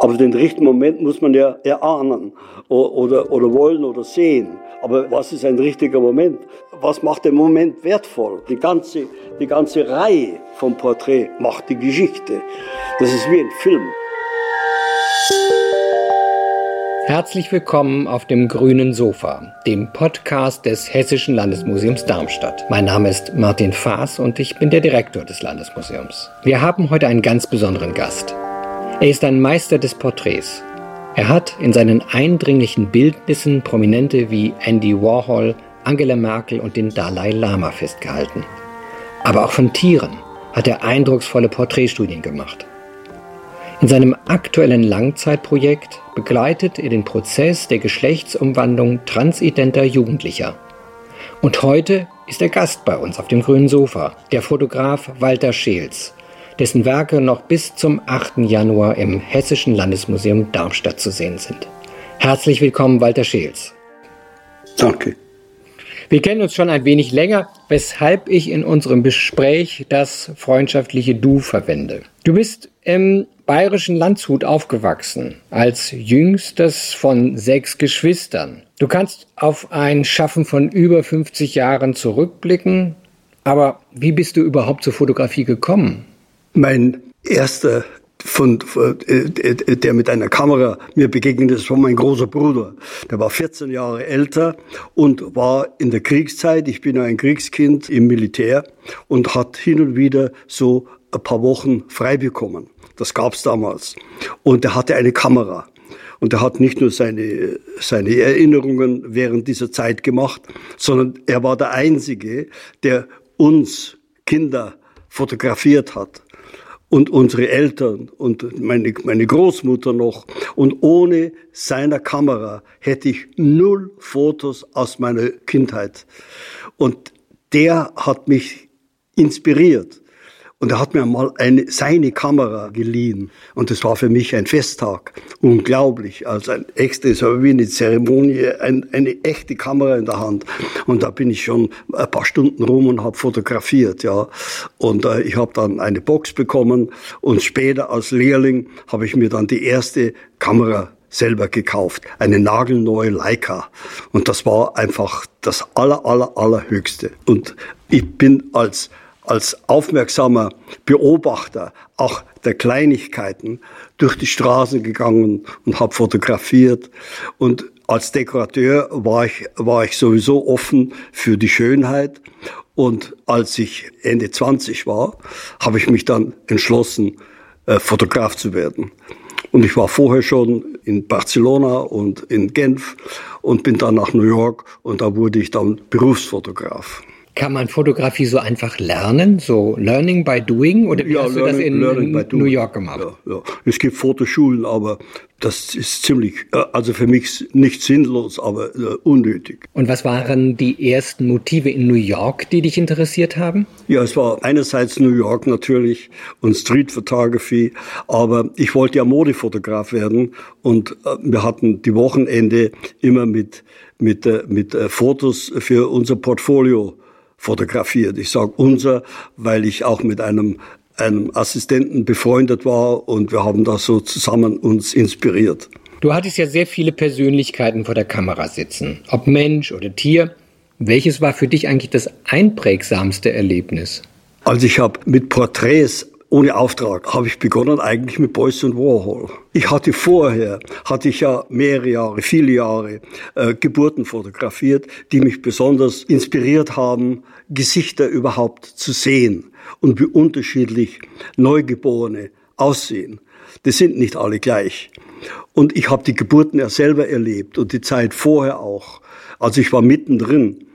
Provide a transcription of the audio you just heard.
Aber den richtigen Moment muss man ja erahnen oder wollen oder sehen. Aber was ist ein richtiger Moment? Was macht den Moment wertvoll? Die ganze Reihe vom Porträt macht die Geschichte. Das ist wie ein Film. Herzlich willkommen auf dem grünen Sofa, dem Podcast des Hessischen Landesmuseums Darmstadt. Mein Name ist Martin Faas und ich bin der Direktor des Landesmuseums. Wir haben heute einen ganz besonderen Gast. Er ist ein Meister des Porträts. Er hat in seinen eindringlichen Bildnissen Prominente wie Andy Warhol, Angela Merkel und den Dalai Lama festgehalten. Aber auch von Tieren hat er eindrucksvolle Porträtstudien gemacht. In seinem aktuellen Langzeitprojekt begleitet er den Prozess der Geschlechtsumwandlung transidenter Jugendlicher. Und heute ist er Gast bei uns auf dem grünen Sofa, der Fotograf Walter Scheels, dessen Werke noch bis zum 8. Januar im Hessischen Landesmuseum Darmstadt zu sehen sind. Herzlich willkommen, Walter Scheels. Danke. Wir kennen uns schon ein wenig länger, weshalb ich in unserem Gespräch das freundschaftliche Du verwende. Du bist im bayerischen Landshut aufgewachsen, als jüngstes von 6 Geschwistern. Du kannst auf ein Schaffen von über 50 Jahren zurückblicken, aber wie bist du überhaupt zur Fotografie gekommen? Mein erster der mit einer Kamera mir begegnet ist, war mein großer Bruder. Der war 14 Jahre älter und war in der Kriegszeit, ich bin ja ein Kriegskind im Militär, und hat hin und wieder so ein paar Wochen frei bekommen. Das gab's damals. Und er hatte eine Kamera. Und er hat nicht nur seine Erinnerungen während dieser Zeit gemacht, sondern er war der Einzige, der uns Kinder fotografiert hat. Und unsere Eltern und meine Großmutter noch. Und ohne seiner Kamera hätte ich 0 Fotos aus meiner Kindheit. Und der hat mich inspiriert. Und er hat mir mal seine Kamera geliehen. Und das war für mich ein Festtag. Unglaublich. Also ein echtes, wie eine Zeremonie, eine echte Kamera in der Hand. Und da bin ich schon ein paar Stunden rum und habe fotografiert, ja. Und ich habe dann eine Box bekommen. Und später als Lehrling habe ich mir dann die erste Kamera selber gekauft. Eine nagelneue Leica. Und das war einfach das allerhöchste. Und ich bin als aufmerksamer Beobachter auch der Kleinigkeiten durch die Straßen gegangen und habe fotografiert. Und als Dekorateur war ich sowieso offen für die Schönheit. Und als ich Ende 20 war, habe ich mich dann entschlossen, Fotograf zu werden. Und ich war vorher schon in Barcelona und in Genf und bin dann nach New York und da wurde ich dann Berufsfotograf. Kann man Fotografie so einfach lernen, so Learning by Doing, oder wie hast du das in New York gemacht? Ja. Es gibt Fotoschulen, aber das ist also für mich nicht sinnlos, aber unnötig. Und was waren die ersten Motive in New York, die dich interessiert haben? Ja, es war einerseits New York natürlich und Street Photography, aber ich wollte ja Modefotograf werden und wir hatten die Wochenende immer mit Fotos für unser Portfolio fotografiert. Ich sage unser, weil ich auch mit einem Assistenten befreundet war und wir haben da so zusammen uns inspiriert. Du hattest ja sehr viele Persönlichkeiten vor der Kamera sitzen, ob Mensch oder Tier. Welches war für dich eigentlich das einprägsamste Erlebnis? Also ich habe mit Porträts ohne Auftrag habe ich begonnen eigentlich mit Beuys und Warhol. Vorher hatte ich ja viele Jahre Geburten fotografiert, die mich besonders inspiriert haben, Gesichter überhaupt zu sehen und wie unterschiedlich Neugeborene aussehen. Das sind nicht alle gleich. Und ich habe die Geburten ja selber erlebt und die Zeit vorher auch. Also ich war mittendrin.